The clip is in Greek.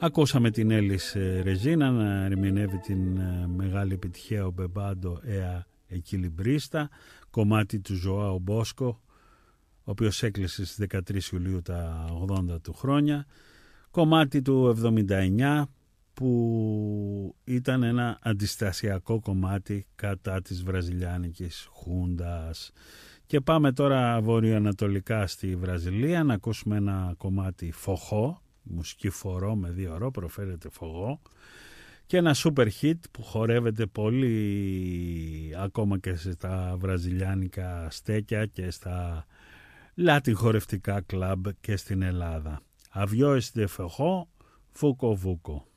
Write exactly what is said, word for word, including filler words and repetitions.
Ακούσαμε την Έλις Ρεζίνα να ερμηνεύει την μεγάλη επιτυχία «Ο Μπεμπάντο Εα Εκιλιμπρίστα», κομμάτι του Ζωάο Μπόσκο, ο οποίος έκλεισε στις δεκατρείς Ιουλίου τα ογδόντα του χρόνια, κομμάτι του εβδομήντα εννιά που ήταν ένα αντιστασιακό κομμάτι κατά της βραζιλιάνικης χούντας. Και πάμε τώρα βορειοανατολικά στη Βραζιλία να ακούσουμε ένα κομμάτι φοχό, μουσική φορό με δύο ρο, προφέρεται φογό, και ένα super hit που χορεύεται πολύ ακόμα και στα βραζιλιάνικα στέκια και στα λάτιν χορευτικά κλαμπ και στην Ελλάδα. Aviões de Forró, Vucu Vucu.